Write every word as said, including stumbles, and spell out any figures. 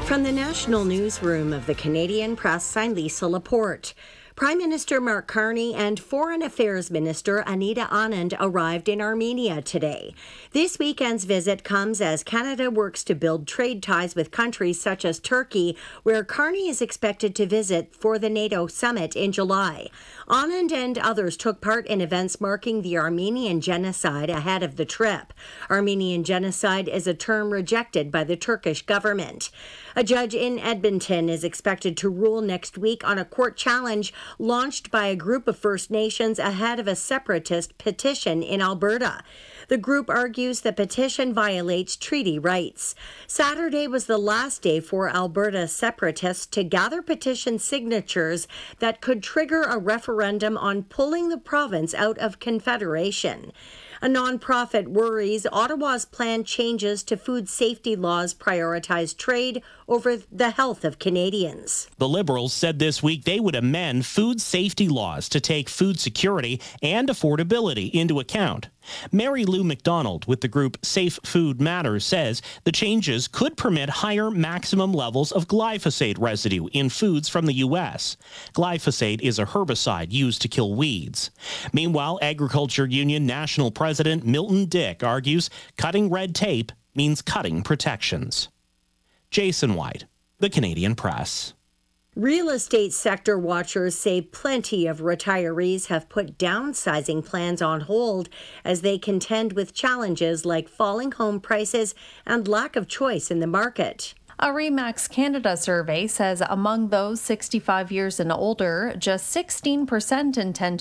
From the National Newsroom of the Canadian Press, I'm Lisa Laporte. Prime Minister Mark Carney and Foreign Affairs Minister Anita Anand arrived in Armenia today. This weekend's visit comes as Canada works to build trade ties with countries such as Turkey, where Carney is expected to visit for the NATO summit in July. Anand and others took part in events marking the Armenian genocide ahead of the trip. Armenian genocide is a term rejected by the Turkish government. A judge in Edmonton is expected to rule next week on a court challenge launched by a group of First Nations ahead of a separatist petition in Alberta. The group argues the petition violates treaty rights. Saturday was the last day for Alberta separatists to gather petition signatures that could trigger a referendum on pulling the province out of Confederation. A nonprofit worries Ottawa's planned changes to food safety laws prioritize trade over the health of Canadians. The Liberals said this week they would amend food safety laws to take food security and affordability into account. Mary Lou McDonald with the group Safe Food Matters says the changes could permit higher maximum levels of glyphosate residue in foods from the U S. Glyphosate is a herbicide used to kill weeds. Meanwhile, Agriculture Union National President Milton Dick argues cutting red tape means cutting protections. Jason White, The Canadian Press. Real estate sector watchers say plenty of retirees have put downsizing plans on hold as they contend with challenges like falling home prices and lack of choice in the market. A RE/MAX Canada survey says among those sixty-five years and older, just sixteen percent intend